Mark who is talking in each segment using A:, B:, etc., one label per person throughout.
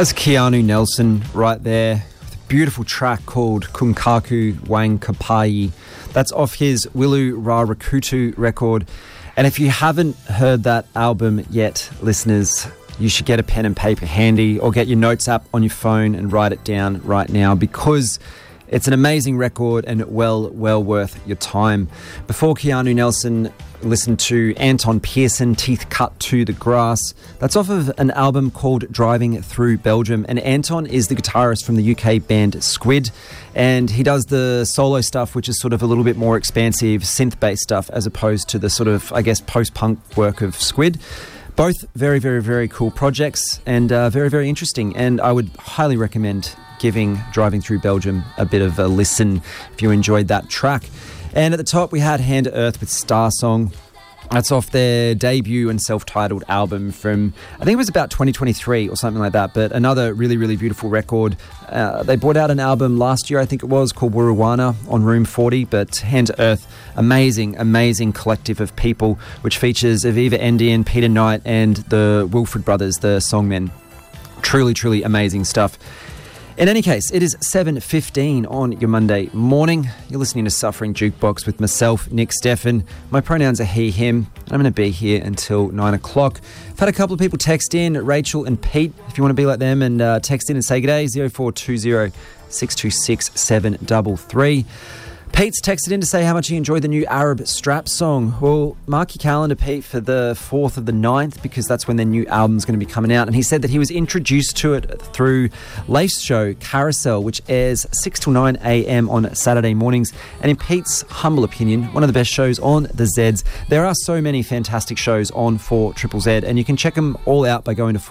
A: That's Keanu Nelson right there. With a beautiful track called Kunkaku Wang Kapai. That's off his Wilu Rarakutu record. And if you haven't heard that album yet, listeners, you should get a pen and paper handy or get your notes app on your phone and write it down right now, because it's an amazing record and well worth your time. Before Keanu Nelson, listen to Anton Pearson, Teeth Cut to the Grass. That's off of an album called Driving Through Belgium. And Anton is the guitarist from the UK band Squid. And he does the solo stuff, which is sort of a little bit more expansive synth-based stuff, as opposed to the sort of, I guess, post-punk work of Squid. Both very cool projects and very interesting. And I would highly recommend giving Driving Through Belgium a bit of a listen if you enjoyed that track. And at the top we had Hand to Earth with Star Song. That's off their debut and self-titled album from, I think it was about 2023 or something like that, but another really beautiful record. They brought out an album last year, I think it was, called Wuruwana on Room 40, but Hand to Earth, amazing collective of people, which features Aviva Endian, Peter Knight and the Wilfred Brothers, the Songmen. Truly amazing stuff. In any case, it is 7:15 on your Monday morning. You're listening to Suffering Jukebox with myself, Nick Steffen. My pronouns are he, him. I'm going to be here until 9 o'clock. I've had a couple of people text in, Rachel and Pete, if you want to be like them, and text in and say g'day, 0420 626 733. Pete's texted in to say how much he enjoyed the new Arab Strap song. Well, mark your calendar, Pete, for the 4th of the 9th, because that's when their new album's going to be coming out. And he said that he was introduced to it through Leif's show, Carousel, which airs 6 till 9 a.m. on Saturday mornings. And in Pete's humble opinion, one of the best shows on the Zeds. There are so many fantastic shows on 4ZZZ, and you can check them all out by going to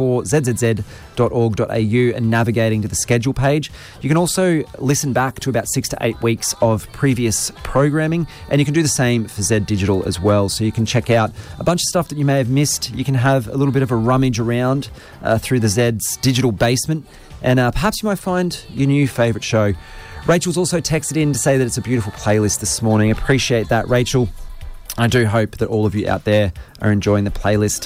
A: 4zzz.org.au and navigating to the schedule page. You can also listen back to about 6 to 8 weeks of previous programming, and you can do the same for Z Digital as well. So you can check out a bunch of stuff that you may have missed. You can have a little bit of a rummage around through the Z's digital basement, and perhaps you might find your new favourite show. Rachel's also texted in to say that it's a beautiful playlist this morning. Appreciate that, Rachel. I do hope that all of you out there are enjoying the playlist.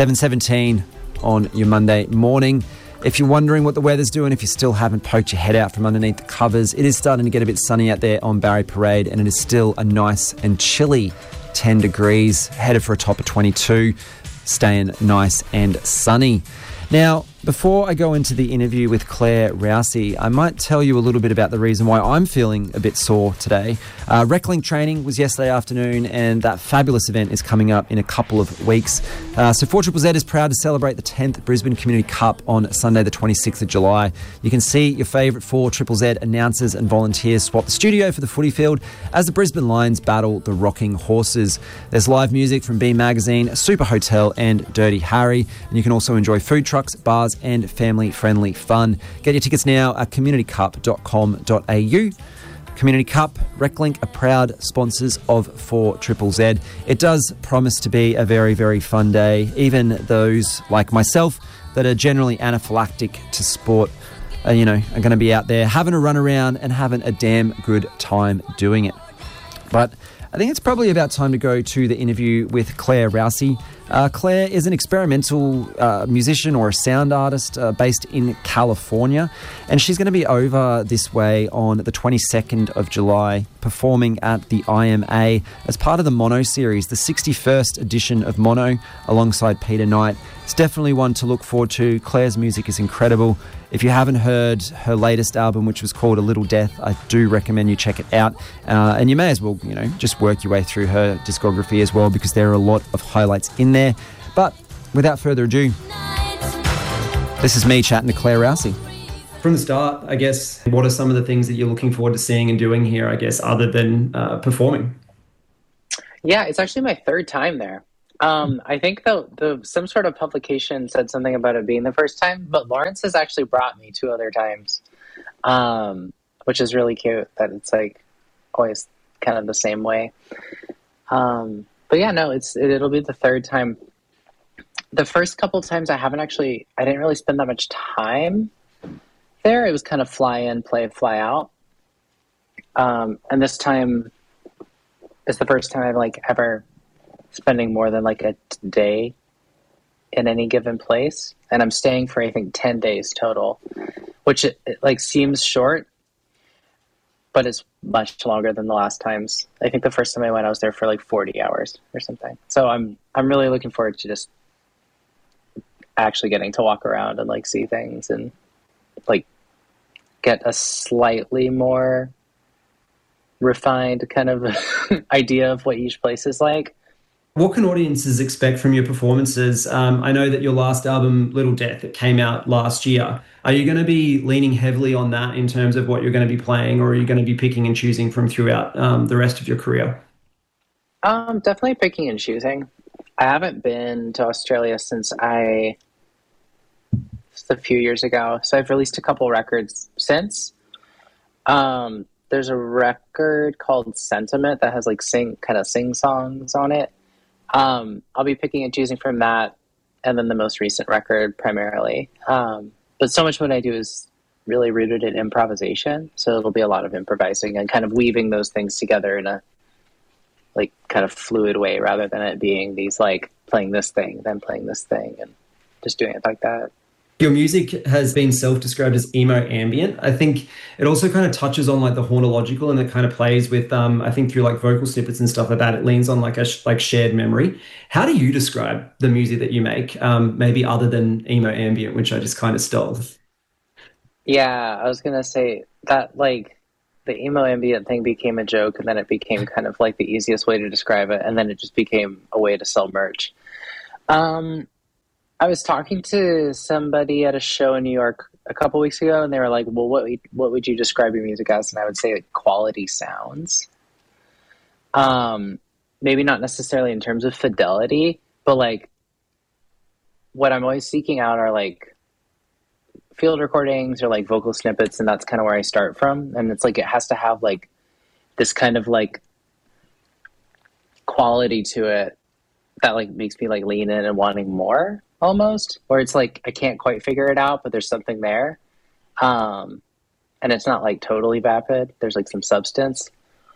A: 7:17 on your Monday morning. If you're wondering what the weather's doing, if you still haven't poked your head out from underneath the covers, it is starting to get a bit sunny out there on Barry Parade, and it is still a nice and chilly 10 degrees, headed for a top of 22, staying nice and sunny. Now, before I go into the interview with Claire Rousey, I might tell you a little bit about the reason why I'm feeling a bit sore today. Reclink training was yesterday afternoon, and that fabulous event is coming up in a couple of weeks. So 4ZZZ is proud to celebrate the 10th Brisbane Community Cup on Sunday the 26th of July. You can see your favourite 4ZZZ announcers and volunteers swap the studio for the footy field as the Brisbane Lions battle the Rocking Horses. There's live music from B Magazine, Super Hotel and Dirty Harry, and you can also enjoy food trucks, bars and family-friendly fun. Get your tickets now at communitycup.com.au. Community Cup, Reclink are proud sponsors of 4ZZZ. It does promise to be a very fun day. Even those like myself that are generally anaphylactic to sport, are going to be out there having a run around and having a damn good time doing it. But I think it's probably about time to go to the interview with Claire Rousey. Claire is an experimental musician or a sound artist based in California, and she's going to be over this way on the 22nd of July performing at the IMA as part of the Mono series, the 61st edition of Mono, alongside Peter Knight. It's definitely one to look forward to. Claire's music is incredible. If you haven't heard her latest album, which was called A Little Death, I do recommend you check it out. And you may as well, just work your way through her discography as well, because there are a lot of highlights in there. But without further ado, this is me chatting to Claire Rousey. From the start, I guess, what are some of the things that you're looking forward to seeing and doing here, I guess, other than performing?
B: Yeah, it's actually my third time there. I think the some sort of publication said something about it being the first time, but Lawrence has actually brought me 2 other times, which is really cute that it's like always kind of the same way. But yeah, no, it'll be the third time. The first couple times I didn't really spend that much time there. It was kind of fly in, play, fly out. And this time is the first time I've ever spending more than a day in any given place, and I'm staying for I think 10 days total, which it like seems short, but it's much longer than the last times. I think the first time I went, I was there for like 40 hours or something. So I'm really looking forward to just actually getting to walk around and like see things and like get a slightly more refined kind of idea of what each place is like.
C: What can audiences expect from your performances? I know that your last album, Little Death, it came out last year. Are you going to be leaning heavily on that in terms of what you're going to be playing, or are you going to be picking and choosing from throughout the rest of your career?
B: Definitely picking and choosing. I haven't been to Australia since a few years ago, so I've released a couple records since. There's a record called Sentiment that has like sing songs on it. I'll be picking and choosing from that, and then the most recent record primarily. But so much of what I do is really rooted in improvisation, so it'll be a lot of improvising and kind of weaving those things together in a like kind of fluid way, rather than it being these like playing this thing, then playing this thing, and just doing it like that.
C: Your music has been self-described as emo ambient. I think it also kind of touches on like the horological, and it kind of plays with, I think through like vocal snippets and stuff like that, it leans on like a shared memory. How do you describe the music that you make, maybe other than emo ambient, which I just kind of stole?
B: Yeah, I was going to say that like the emo ambient thing became a joke, and then it became kind of like the easiest way to describe it, and then it just became a way to sell merch. I was talking to somebody at a show in New York a couple weeks ago, and they were like, well, what would you describe your music as? And I would say like, quality sounds. Maybe not necessarily in terms of fidelity, but like what I'm always seeking out are like field recordings or like vocal snippets, and that's kind of where I start from. And it's like it has to have like this kind of like quality to it that like makes me like lean in and wanting more, almost, or it's like I can't quite figure it out, but there's something there, and it's not like totally vapid. There's like some substance.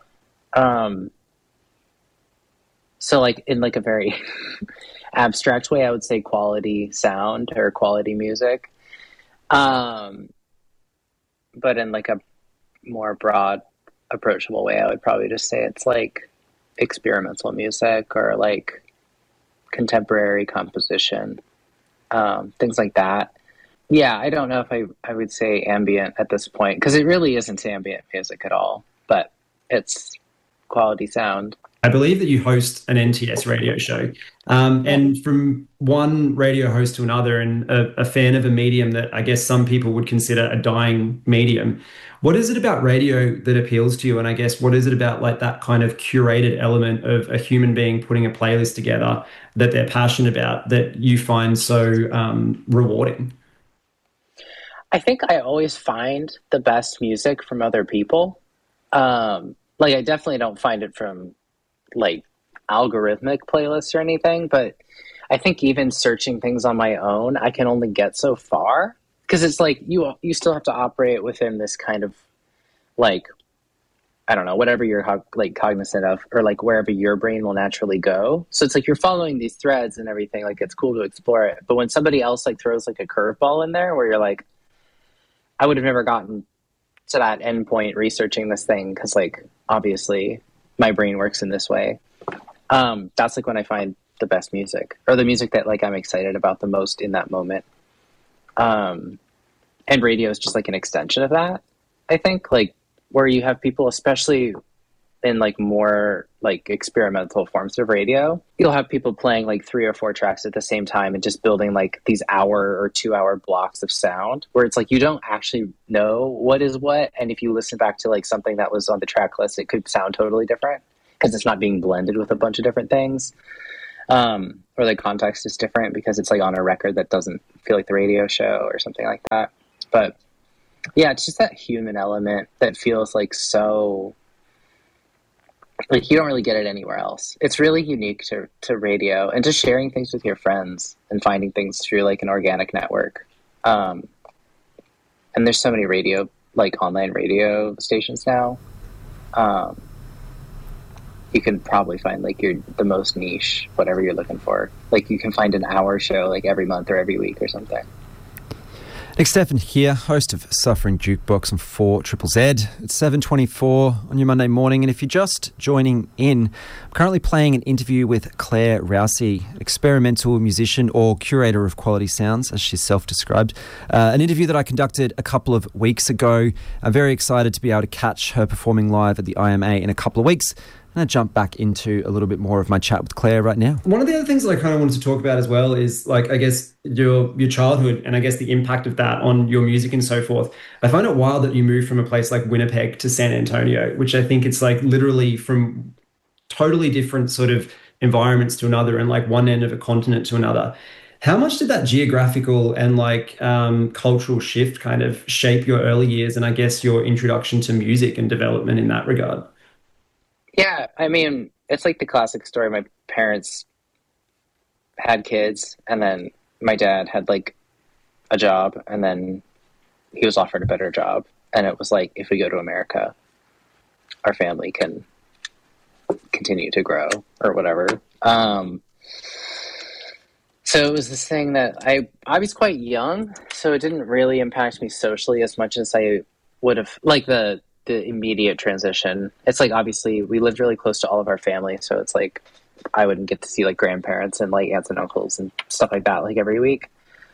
B: So like in like a very abstract way, I would say quality sound or quality music, but in like a more broad, approachable way, I would probably just say it's like experimental music or like contemporary composition, things like that. Yeah, I don't know if I would say ambient at this point, because it really isn't ambient music at all, but it's quality sound.
C: I believe that you host an NTS radio show, and from one radio host to another, and a fan of a medium that I guess some people would consider a dying medium. What is it about radio that appeals to you? And I guess what is it about like that kind of curated element of a human being putting a playlist together that they're passionate about that you find so rewarding?
B: I think I always find the best music from other people. Like I definitely don't find it from like algorithmic playlists or anything, but I think even searching things on my own, I can only get so far, because it's like you still have to operate within this kind of like, I don't know, whatever you're like cognizant of, or like wherever your brain will naturally go. So it's like you're following these threads and everything, like it's cool to explore it. But when somebody else like throws like a curveball in there where you're like, I would have never gotten to that endpoint researching this thing, because like obviously my brain works in this way. That's like when I find the best music, or the music that like I'm excited about the most in that moment. And radio is just like an extension of that, I think, like where you have people, especially in like more like experimental forms of radio, you'll have people playing like 3 or 4 tracks at the same time and just building like these hour or 2 hour blocks of sound where it's like you don't actually know what is what, and if you listen back to like something that was on the track list, it could sound totally different because it's not being blended with a bunch of different things, or the context is different because it's like on a record that doesn't feel like the radio show or something like that. But yeah, it's just that human element that feels like so, like you don't really get it anywhere else. It's really unique to radio and just sharing things with your friends and finding things through like an organic network. And there's so many radio, like online radio stations now. you can probably find like the most niche, whatever you're looking for. Like you can find an hour show like every month or every week or something.
A: Nick Stephan here, host of Suffering Jukebox on 4ZZZ. It's 7:24 on your Monday morning, and if you're just joining in, I'm currently playing an interview with Claire Rousey, an experimental musician or curator of quality sounds, as she's self-described. An interview that I conducted a couple of weeks ago. I'm very excited to be able to catch her performing live at the IMA in a couple of weeks. I'm going to jump back into a little bit more of my chat with Claire right now.
C: One of the other things that I kind of wanted to talk about as well is, like, I guess your childhood and I guess the impact of that on your music and so forth. I find it wild that you moved from a place like Winnipeg to San Antonio, which I think it's like literally from totally different sort of environments to another and like one end of a continent to another. How much did that geographical and like cultural shift kind of shape your early years and I guess your introduction to music and development in that regard?
B: Yeah, I mean, it's like the classic story. My parents had kids, and then my dad had like a job, and then he was offered a better job. And it was like, if we go to America, our family can continue to grow or whatever. So it was this thing that I was quite young, so it didn't really impact me socially as much as I would have, like the immediate transition. It's like, obviously we lived really close to all of our family, so it's like I wouldn't get to see like grandparents and like aunts and uncles and stuff like that like every week.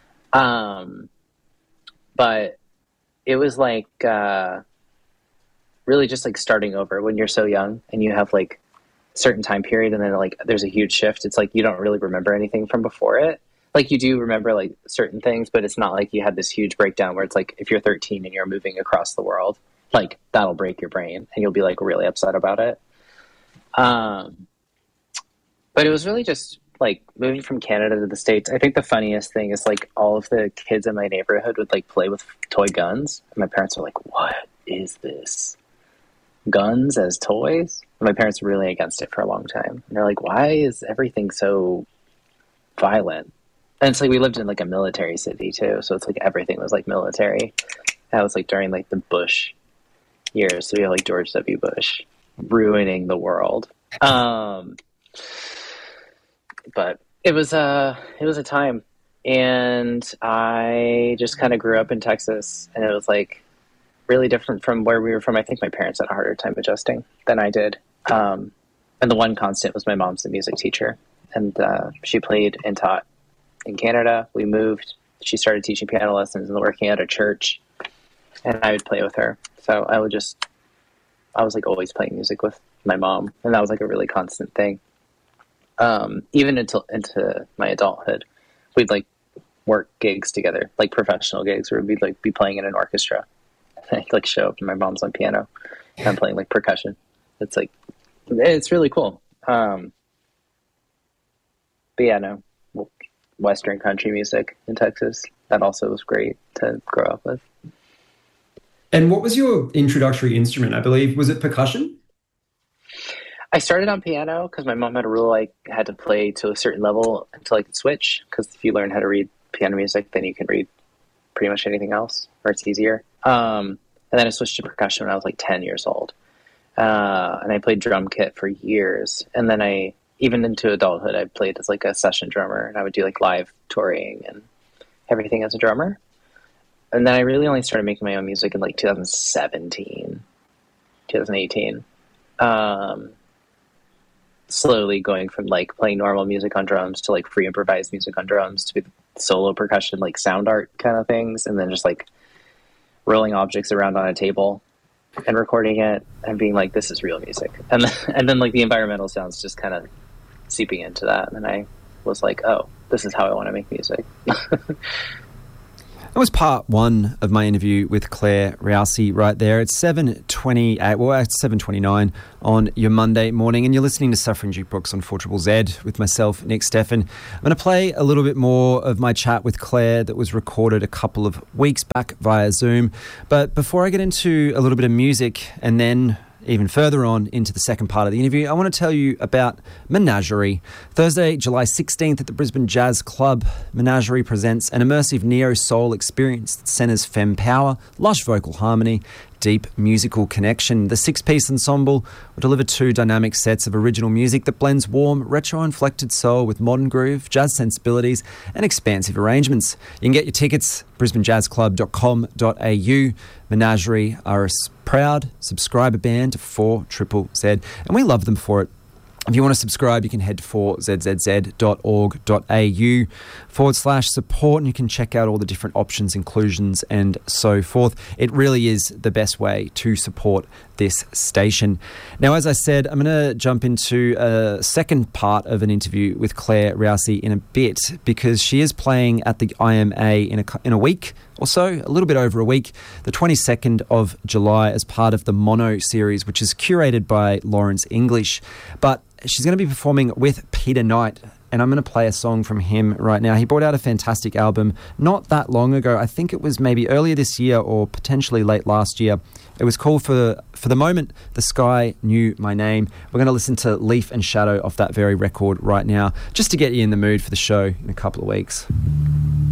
B: But it was like really just like starting over when you're so young and you have like a certain time period and then like there's a huge shift. It's like you don't really remember anything from before it. Like you do remember like certain things, but it's not like you had this huge breakdown where it's like if you're 13 and you're moving across the world, like that'll break your brain and you'll be like really upset about it. But it was really just like moving from Canada to the States. I think the funniest thing is like all of the kids in my neighborhood would like play with toy guns. And my parents were like, what is this? Guns as toys? And my parents were really against it for a long time. And they're like, why is everything so violent? And it's like we lived in like a military city too. So it's like everything was like military. That was like during like the Bush years. So we had like George W. Bush ruining the world. But it was a time, and I just kind of grew up in Texas, and it was like really different from where we were from. I think my parents had a harder time adjusting than I did. And the one constant was my mom's the music teacher, and she played and taught in Canada. We moved. She started teaching piano lessons and working at a church, and I would play with her. So I was like always playing music with my mom, and that was like a really constant thing. Even into my adulthood, we'd like work gigs together, like professional gigs where we'd like be playing in an orchestra. And I'd like show up and my mom's on piano and I'm playing like percussion. It's like, it's really cool. But yeah, no, Western country music in Texas, that also was great to grow up with.
C: And what was your introductory instrument? I believe, was it percussion?
B: I started on piano because my mom had a rule I had to play to a certain level until I could switch, because if you learn how to read piano music, then you can read pretty much anything else, or it's easier. And then I switched to percussion when I was like 10 years old. And I played drum kit for years. And then even into adulthood, I played as like a session drummer, and I would do like live touring and everything as a drummer. And then I really only started making my own music in like 2017, 2018. Slowly going from like playing normal music on drums to like free improvised music on drums to solo percussion, like sound art kind of things. And then just like rolling objects around on a table and recording it and being like, this is real music. And then like the environmental sounds just kind of seeping into that. And I was like, oh, this is how I want to make music.
A: That was part one of my interview with Claire Rousey right there. It's 7:28, well, it's 7:29 on your Monday morning, and you're listening to Suffering Jukebox on 4ZZZ with myself, Nick Stephan. I'm going to play a little bit more of my chat with Claire that was recorded a couple of weeks back via Zoom. But before I get into a little bit of music and then even further on into the second part of the interview, I want to tell you about Menagerie. Thursday, July 16th at the Brisbane Jazz Club, Menagerie presents an immersive neo-soul experience that centres femme power, lush vocal harmony, deep musical connection. The six-piece ensemble will deliver 2 dynamic sets of original music that blends warm, retro-inflected soul with modern groove, jazz sensibilities and expansive arrangements. You can get your tickets brisbanejazzclub.com.au. Menagerie are a proud subscriber band to 4ZZZ, and we love them for it. If you want to subscribe, you can head to 4zzz.org.au/support, and you can check out all the different options, inclusions, and so forth. It really is the best way to support this station. Now, as I said, I'm going to jump into a second part of an interview with Claire Rousey in a bit, because she is playing at the IMA in a week or so, a little bit over a week, the 22nd of July, as part of the Mono series, which is curated by Lawrence English. But she's going to be performing with Peter Knight, and I'm going to play a song from him right now. He brought out a fantastic album not that long ago. I think it was maybe earlier this year or potentially late last year. It was called For the Moment, The Sky Knew My Name. We're going to listen to Leaf and Shadow off that very record right now, just to get you in the mood for the show in a couple of weeks.